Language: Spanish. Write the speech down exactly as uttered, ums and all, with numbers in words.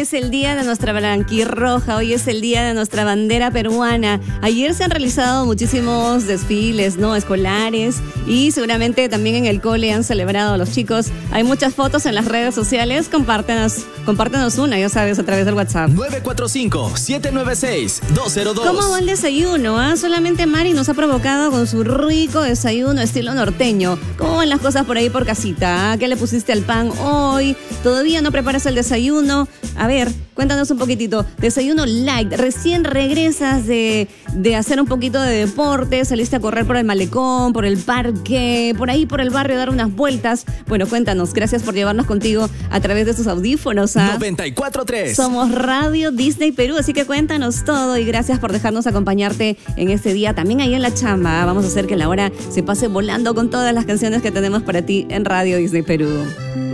es el día de nuestra blanquirroja, hoy es el día de nuestra bandera peruana. Ayer se han realizado muchísimos desfiles, ¿no? Escolares, y seguramente también en el cole han celebrado a los chicos. Hay muchas fotos en las redes sociales, compártenos, compártenos una, ya sabes, a través del WhatsApp. nueve cuatro cinco, siete nueve seis, dos cero dos. ¿Cómo va el desayuno? ¿Ah? Solamente Mari nos ha provocado con su rico desayuno estilo norteño. ¿Cómo van las cosas por ahí por casita? ¿Ah? ¿Qué le pusiste al pan hoy? ¿Todavía no preparas el desayuno? A ver, cuéntanos un poquitito. Desayuno light. Recién regresas de, de hacer un poquito de deporte, saliste a correr por el malecón, por el parque, por ahí por el barrio, a dar unas vueltas. Bueno, cuéntanos. Gracias por llevarnos contigo a través de tus audífonos. ¿Ah? noventa y cuatro punto tres. Somos Radio Disney Perú, así que cuéntanos todo y gracias por dejarnos acompañarte en este día. También ahí en la chamba. Vamos a hacer que la hora se pase volando con todas las canciones que tenemos para ti en Radio Disney Perú.